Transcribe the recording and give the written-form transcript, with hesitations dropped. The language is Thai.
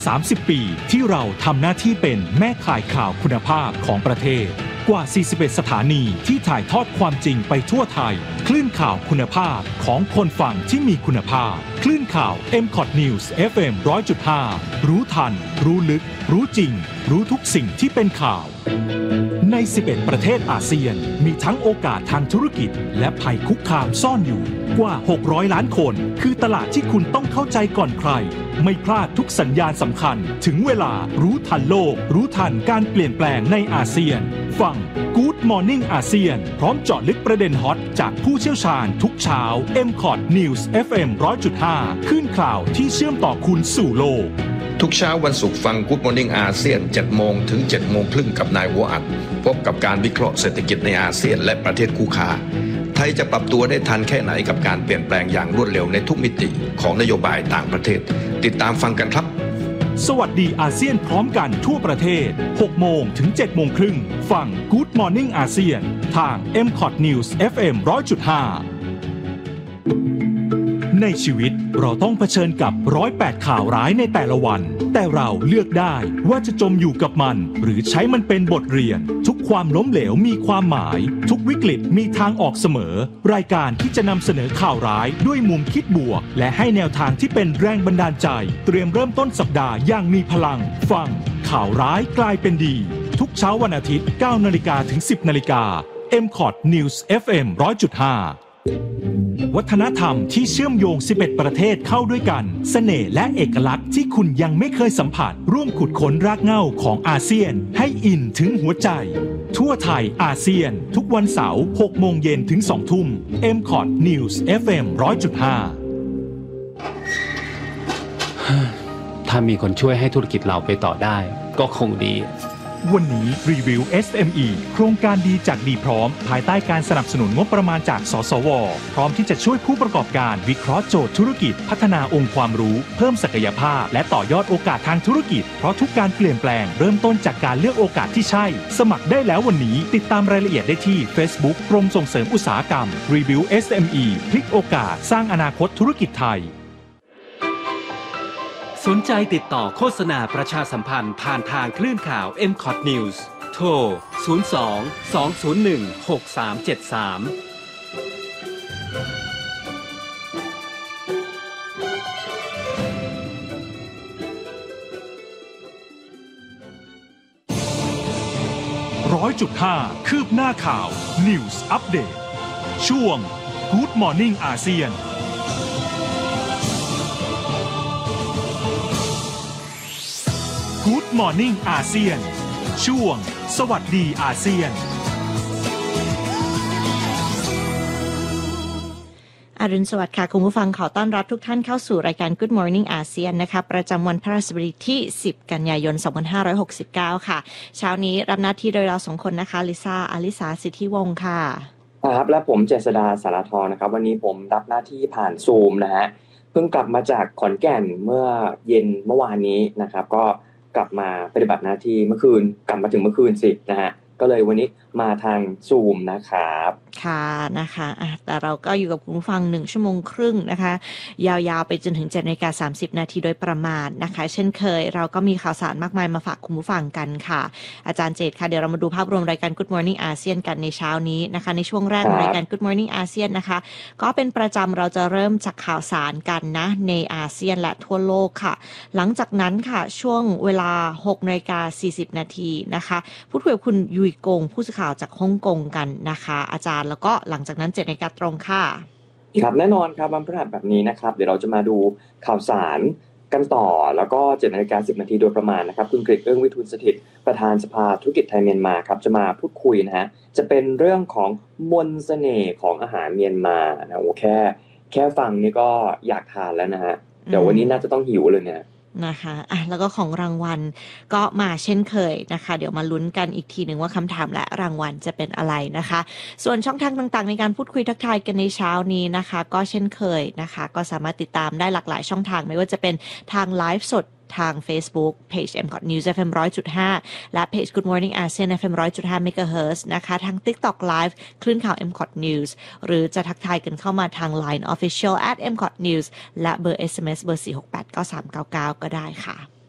30 ปีที่เราทำหน้าที่เป็นแม่ข่ายข่าวคุณภาพของประเทศกว่า 41 สถานีที่ถ่ายทอดความจริงไปทั่วไทยคลื่นข่าวคุณภาพของคนฟังที่มีคุณภาพคลื่นข่าว MCOT News FM 100.5 รู้ทันรู้ลึกรู้จริงรู้ทุกสิ่งที่เป็นข่าวใน 11 ประเทศอาเซียนมีทั้งโอกาสทางธุรกิจและภัยคุกคามซ่อนอยู่กว่า 600 ล้านคนคือตลาดที่คุณต้องเข้าใจก่อนใครไม่พลาดทุกสัญญาณสำคัญถึงเวลารู้ทันโลกรู้ทันการเปลี่ยนแปลงในอาเซียนฟัง Good Morning อาเซียนพร้อมเจาะลึกประเด็นฮอตจากผู้เชี่ยวชาญทุกเช้า MCOT News FM 100.5 คลื่นข่าวที่เชื่อมต่อคุณสู่โลกทุกเช้าวันศุกร์ฟัง Good Morning อาเซียน 7 โมงถึง 7 โมงครึ่งกับนายหัวอัดพบกับการวิเคราะห์เศรษฐกิจในอาเซียนและประเทศคู่ค้าไทยจะปรับตัวได้ทันแค่ไหนกับการเปลี่ยนแปลงอย่างรวดเร็วในทุกมิติของนโยบายต่างประเทศติดตามฟังกันครับสวัสดีอาเซียนพร้อมกันทั่วประเทศ 6 โมงถึง 7 โมงครึ่งฟัง Good Morning อาเซียนทาง MCOT News FM 100.5 ในชีวิตเราต้องเผชิญกับ108ข่าวร้ายในแต่ละวันแต่เราเลือกได้ว่าจะจมอยู่กับมันหรือใช้มันเป็นบทเรียนทุกความล้มเหลวมีความหมายทุกวิกฤตมีทางออกเสมอรายการที่จะนำเสนอข่าวร้ายด้วยมุมคิดบวกและให้แนวทางที่เป็นแรงบันดาลใจเตรียมเริ่มต้นสัปดาห์อย่างมีพลังฟังข่าวร้ายกลายเป็นดีทุกเช้าวันอาทิตย์ 9 นาฬิกาถึง 10 นาฬิกา MCOT News FM 100.5วัฒนธรรมที่เชื่อมโยง 11 ประเทศเข้าด้วยกันเสน่ห์และเอกลักษณ์ที่คุณยังไม่เคยสัมผัสร่วมขุดค้นรากเหง้าของอาเซียนให้อินถึงหัวใจทั่วไทยอาเซียนทุกวันเสาร์ 6 โมงเย็นถึง 2 ทุ่ม MCOT News FM 100.5 ถ้ามีคนช่วยให้ธุรกิจเราไปต่อได้ก็คงดีวันนี้รีวิว SME โครงการดีจากดีพร้อมภายใต้การสนับสนุนงบประมาณจากสสวพร้อมที่จะช่วยผู้ประกอบการวิเคราะห์โจทย์ธุรกิจพัฒนาองค์ความรู้เพิ่มศักยภาพและต่อยอดโอกาสทางธุรกิจเพราะทุกการเปลี่ยนแปลงเริ่มต้นจากการเลือกโอกาสที่ใช่สมัครได้แล้ววันนี้ติดตามรายละเอียดได้ที่ Facebook กรมส่งเสริมอุตสาหกรรมรีวิว SME พลิกโอกาสสร้างอนาคตธุรกิจไทยสนใจติดต่อโฆษณาประชาสัมพันธ์ผ่านทางคลื่นข่าว MCOT News โทร 100.5 คืบหน้าข่าว News Update ช่วง Good Morning อาเซียนGood Morning อาเซียนช่วงสวัสดีอาเซียนอรุณสวัสดิ์ค่ะคุณผู้ฟังขอต้อนรับทุกท่านเข้าสู่รายการ Good Morning อาเซียนนะคะประจำวันพฤหัสบดีที่10กันยายน2569ค่ะเช้านี้รับหน้าที่โดยเรา2คนนะคะลิซ่าอลิสาสิทธิวงศ์ค่ะครับและผมเจษฎาสารทรนะครับวันนี้ผมรับหน้าที่ผ่านซูมนะฮะเพิ่งกลับมาจากขอนแก่นเมื่อเย็นเมื่อวานนี้นะครับก็กลับมาปฏิบัติหน้าที่เมื่อคืนกลับมาถึงเมื่อคืนสินะฮะก็เลยวันนี้มาทางซูมนะครับค่ะนะคะแต่เราก็อยู่กับคุณผู้ฟัง1ชั่วโมงครึ่งนะคะยาวๆไปจนถึง 7:30 นาทีโดยประมาณนะคะเช่นเคยเราก็มีข่าวสารมากมายมาฝากคุณผู้ฟังกันค่ะอาจารย์เจตค่ะเดี๋ยวเรามาดูภาพรวมรายการ Good Morning อาเซียนกันในเช้านี้นะคะในช่วงแรกของรายการ Good Morning อาเซียนนะคะก็เป็นประจำเราจะเริ่มจากข่าวสารกันนะในอาเซียนและทั่วโลกค่ะหลังจากนั้นค่ะช่วงเวลา 6:40 นาทีนะคะพูดคุยกับคุณยุยกงผู้สื่อข่าวจากฮ่องกงกันนะคะอาจารย์แล้วก็หลังจากนั้น 7:00 นตรงค่ะครับแน่นอนครับวันพฤหัสแบบนี้นะครับเดี๋ยวเราจะมาดูข่าวสารกันต่อแล้วก็ 7:10 นโดยประมาณนะครับคุณกฤษ เอื้องวิทูลสถิตย์ประธานสภาธุรกิจไทยเมียนมาครับจะมาพูดคุยนะฮะจะเป็นเรื่องของมนต์เสน่ห์ของอาหารเมียนมานะโอ้แค่ฟังนี่ก็อยากทานแล้วนะฮะเดี๋ยววันนี้น่าจะต้องหิวเลยเนี่ยนะคะแล้วก็ของรางวัลก็มาเช่นเคยนะคะเดี๋ยวมาลุ้นกันอีกทีหนึ่งว่าคำถามและรางวัลจะเป็นอะไรนะคะส่วนช่องทางต่างๆในการพูดคุยทักทายกันในเช้านี้นะคะก็เช่นเคยนะคะก็สามารถติดตามได้หลากหลายช่องทางไม่ว่าจะเป็นทางไลฟ์สดทาง Facebook Page MCOT News FM 100.5 และ Page Good Morning ASEAN FM 100.5 MHz นะคะทาง TikTok Live คลื่นข่าว MCOT News หรือจะทักทายกันเข้ามาทาง Line Official @MCOT News และเบอร์ SMS เบอร์ 4689399 ก็ได้ค่ะ